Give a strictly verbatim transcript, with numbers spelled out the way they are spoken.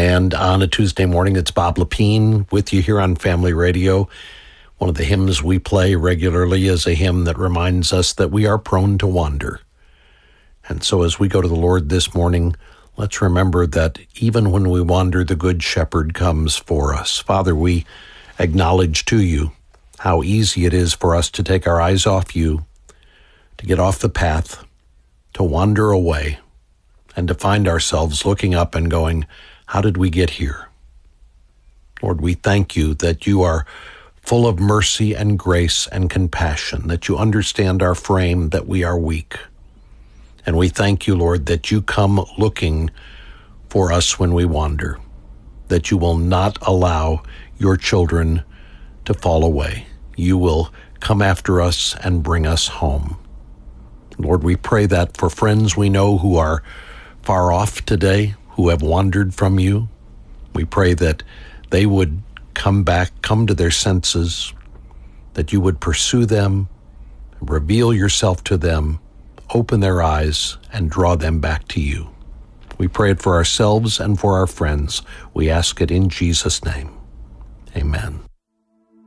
And on a Tuesday morning, it's Bob Lepine with you here on Family Radio. One of the hymns we play regularly is a hymn that reminds us that we are prone to wander. And so as we go to the Lord this morning, let's remember that even when we wander, the Good Shepherd comes for us. Father, we acknowledge to you how easy it is for us to take our eyes off you, to get off the path, to wander away, and to find ourselves looking up and going, how did we get here? Lord, we thank you that you are full of mercy and grace and compassion, that you understand our frame, that we are weak. And we thank you, Lord, that you come looking for us when we wander, that you will not allow your children to fall away. You will come after us and bring us home. Lord, we pray that for friends we know who are far off today, who have wandered from you, we pray that they would come back, come to their senses, that you would pursue them, reveal yourself to them, open their eyes, and draw them back to you. We pray it for ourselves and for our friends. We ask it in Jesus' name. Amen.